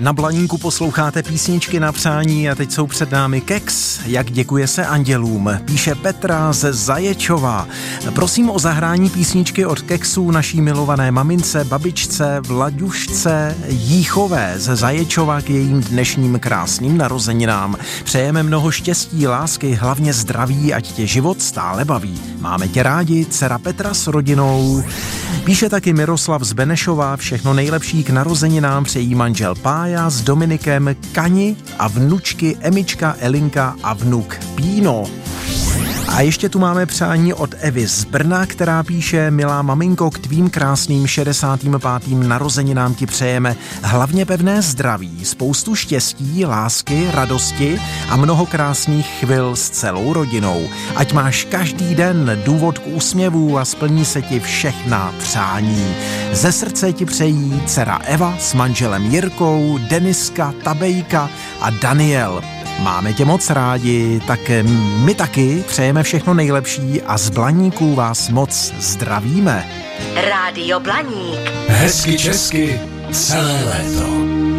Na Blaníku posloucháte písničky na přání a teď jsou před námi Keks, jak děkuje se andělům, píše Petra ze Zaječova. Prosím o zahrání písničky od Keksů naší milované mamince, babičce Vlaďušce Jíchové ze Zaječova k jejím dnešním krásným narozeninám. Přejeme mnoho štěstí, lásky, hlavně zdraví, ať tě život stále baví. Máme tě rádi, dcera Petra s rodinou. Píše taky Miroslav z Benešova, všechno nejlepší k narozeninám přejí manžel Pája s Dominikem, Kani a vnučky Emička, Elinka a vnuk Píno. A ještě tu máme přání od Evy z Brna, která píše: milá maminko, k tvým krásným 65. narozeninám ti přejeme hlavně pevné zdraví, spoustu štěstí, lásky, radosti a mnoho krásných chvil s celou rodinou. Ať máš každý den důvod k úsměvu a splní se ti všechna přání. Ze srdce ti přejí dcera Eva s manželem Jirkou, Deniska, Tabejka a Daniel. Máme tě moc rádi, tak my taky přejeme všechno nejlepší a z Blaníků vás moc zdravíme. Rádio Blaník. Hezky česky celé léto.